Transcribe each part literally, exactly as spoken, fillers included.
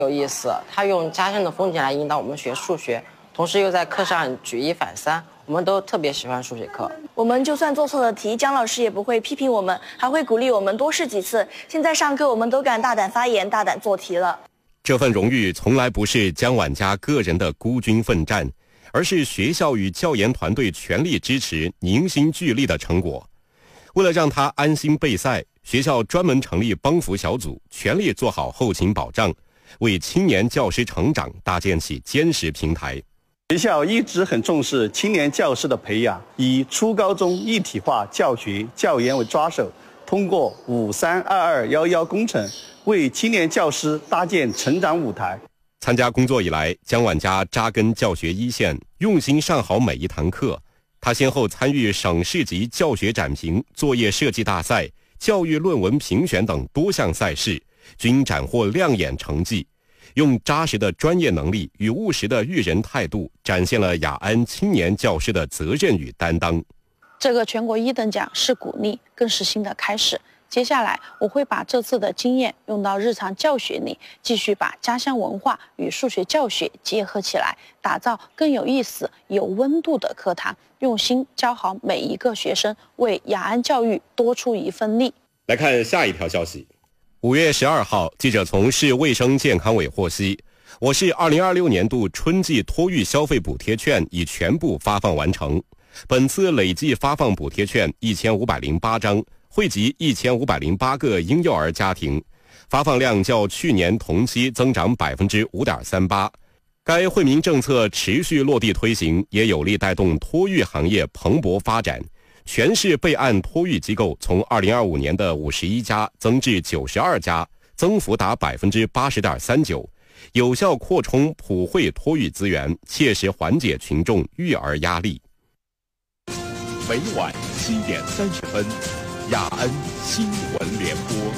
有意思，他用家乡的风景来引导我们学数学，同时又在课上举一反三，我们都特别喜欢数学课。 我们就算做错了题，姜老师也不会批评我们，还会鼓励我们多试几次。现在上课我们都敢大胆发言，大胆做题了。 这份荣誉从来不是姜晚家个人的孤军奋战，而是学校与教研团队全力支持、凝心聚力的成果。为了让他安心备赛，学校专门成立帮扶小组，全力做好后勤保障，为青年教师成长搭建起坚实平台。 学校一直很重视青年教师的培养，以初高中一体化教学教研为抓手，通过五三二二一一工程为青年教师搭建成长舞台。 参加工作以来，姜晚家扎根教学一线，用心上好每一堂课。他先后参与省市级教学展评、作业设计大赛、教育论文评选等多项赛事，均斩获亮眼成绩。用扎实的专业能力与务实的育人态度，展现了雅安青年教师的责任与担当。 这个全国一等奖是鼓励，更是新的开始。接下来我会把这次的经验用到日常教学里，继续把家乡文化与数学教学结合起来，打造更有意思、有温度的课堂，用心教好每一个学生，为雅安教育多出一份力。 来看下一条消息。五月十二号，记者从市卫生健康委获悉，我市二零二六年度春季托育消费补贴券已全部发放完成。本次累计发放补贴券一千五百零八张，惠及一千五百零八个婴幼儿家庭，发放量较去年同期增长百分之五点三八。该惠民政策持续落地推行，也有力带动托育行业蓬勃发展。全市备案托育机构从二零二五年的五十一家增至九十二家，增幅达百分之八十点三九，有效扩充普惠托育资源，切实缓解群众育儿压力。 每晚七点三十分，雅安新闻联播。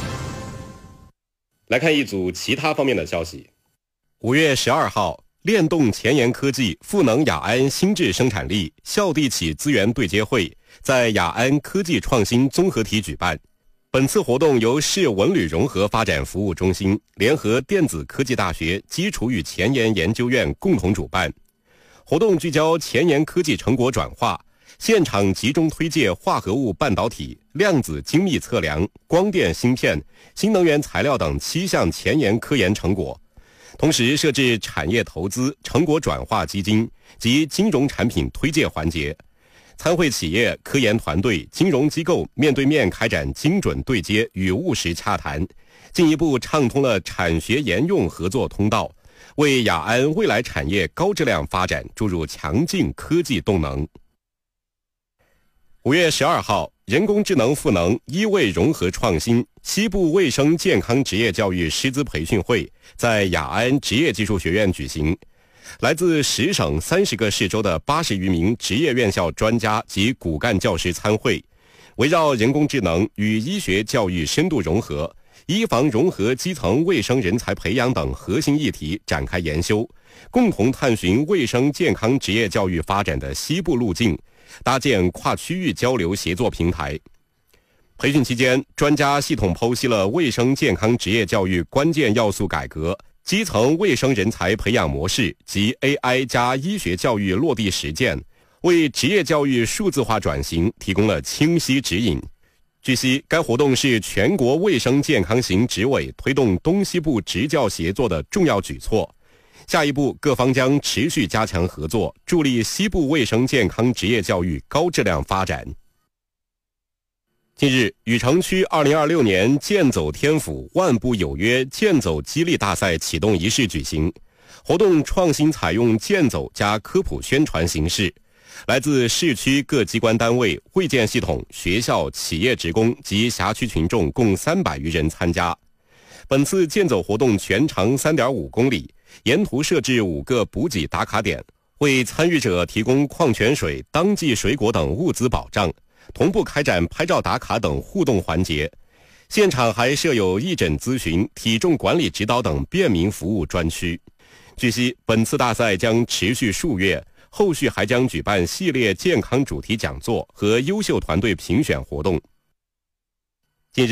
来看一组其他方面的消息。五月十二号，联动前沿科技赋能雅安新质生产力校地企资源对接会在雅安科技创新综合体举办。本次活动由市文旅融合发展服务中心联合电子科技大学基础与前沿研究院共同主办。活动聚焦前沿科技成果转化，现场集中推介化合物半导体、量子精密测量、光电芯片、新能源材料等七项前沿科研成果，同时设置产业投资、成果转化基金及金融产品推介环节。参会企业、科研团队、金融机构面对面开展精准对接与务实洽谈，进一步畅通了产学研用合作通道，为雅安未来产业高质量发展注入强劲科技动能。五月十二号，人工智能赋能医卫融合创新西部卫生健康职业教育师资培训会在雅安职业技术学院举行。来自十省三十个市州的八十余名职业院校专家及骨干教师参会，围绕人工智能与医学教育深度融合、医防融合基层卫生人才培养等核心议题展开研修，共同探寻卫生健康职业教育发展的西部路径，搭建跨区域交流协作平台。培训期间，专家系统剖析了卫生健康职业教育关键要素改革、基层卫生人才培养模式及 A I 加医学教育落地实践，为职业教育数字化转型提供了清晰指引。据悉，该活动是全国卫生健康型执委推动东西部职教协作的重要举措。下一步，各方将持续加强合作，助力西部卫生健康职业教育高质量发展。近日，禹城区二零二六年健走天府万步有约健走激励大赛启动仪式举行。活动创新采用健走加科普宣传形式，来自市区各机关单位、卫健系统、学校、企业职工及辖区群众共三百余人参加。本次健走活动全长 三点五公里，沿途设置五个补给打卡点，为参与者提供矿泉水、当季水果等物资保障，同步开展拍照打卡等互动环节。现场还设有义诊咨询、体重管理指导等便民服务专区。据悉，本次大赛将持续数月，后续还将举办系列健康主题讲座和优秀团队评选活动。近日，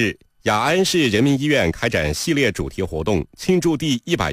雅安市人民医院开展系列主题活动，庆祝第一百